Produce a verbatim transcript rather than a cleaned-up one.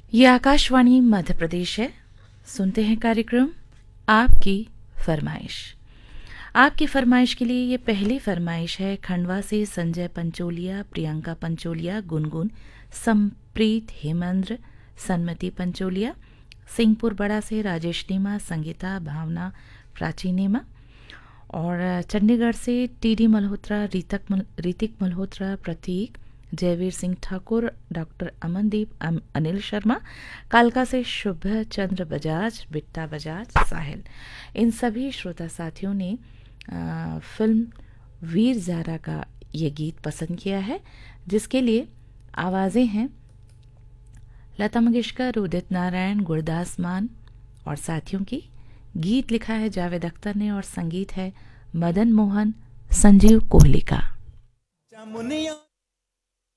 ये आकाशवाणी मध्य प्रदेश है। सुनते हैं कार्यक्रम आपकी फरमाइश। आपकी फरमाइश के लिए ये पहली फरमाइश है खंडवा से संजय पंचोलिया, प्रियंका पंचोलिया, गुनगुन, संप्रीत हेमेंद्र, सन्मति पंचोलिया, सिंहपुर बड़ा से राजेश नेमा, संगीता, भावना, प्राची नेमा, और चंडीगढ़ से टीडी मल्होत्रा, रीतक मल, रीतिक मल्होत्रा, प्रतीक, जयवीर सिंह ठाकुर, डॉक्टर अमनदीप, अम, अनिल शर्मा, कालका से शुभ चंद्र बजाज, बिट्टा बजाज, साहिल। इन सभी श्रोता साथियों ने आ, फिल्म वीर ज़ारा का ये गीत पसंद किया है, जिसके लिए आवाज़ें हैं लता मंगेशकर, उदित नारायण, गुरदास मान और साथियों की। गीत लिखा है जावेद अख्तर ने और संगीत है मदन मोहन, संजीव कोहली का।